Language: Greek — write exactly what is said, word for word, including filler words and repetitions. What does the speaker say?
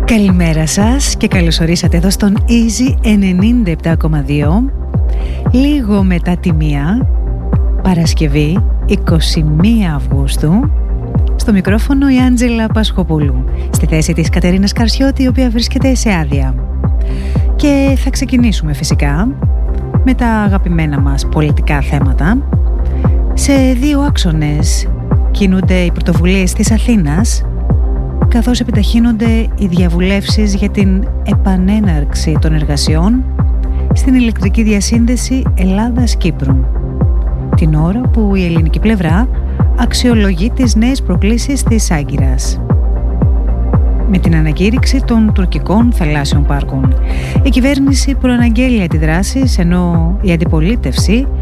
Καλημέρα σας και καλώς ορίσατε εδώ στον Easy ενενήντα επτά κόμμα δύο. Λίγο μετά τη μία, Παρασκευή είκοσι μία Αυγούστου. Στο μικρόφωνο η Άντζελα Πασχοπούλου, στη θέση της Κατερίνας Καρσιώτη, η οποία βρίσκεται σε άδεια. Και θα ξεκινήσουμε φυσικά με τα αγαπημένα μας πολιτικά θέματα. Σε δύο άξονες κινούνται οι πρωτοβουλίες της Αθήνας, καθώς επιταχύνονται οι διαβουλεύσεις για την επανέναρξη των εργασιών στην ηλεκτρική διασύνδεση Ελλάδας-Κύπρου, την ώρα που η ελληνική πλευρά αξιολογεί τις νέες προκλήσεις της Άγκυρας με την ανακήρυξη των τουρκικών θαλάσσιων πάρκων. Η κυβέρνηση προαναγγέλει αντιδράσεις, ενώ η αντιπολίτευση